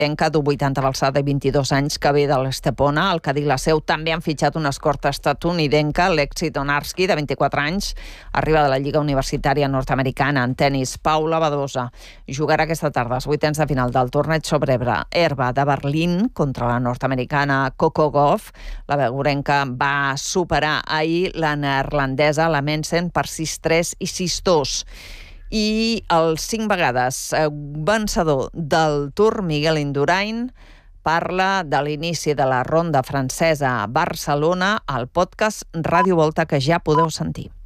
enca d'80 d'alçada i 22 anys que ve de l'Estepona. El Cadí la Seu també han fitxat una escorta estatunidenca, Lexi Donarski, de 24 anys, arriba de la Lliga Universitària Nord-Americana en tennis. Paula Badosa jugarà aquesta tarda als vuitens de final del torneig sobre herba de Berlín contra la nord-americana Coco Gauff. La begurenca va superar ahir la neerlandesa, la Mensen, per 6-3 i 6-2. I el 5 vegades vencedor del Tour, Miguel Indurain, parla de l'inici de la ronda francesa a Barcelona al podcast Ràdio Volta, que ja podeu sentir.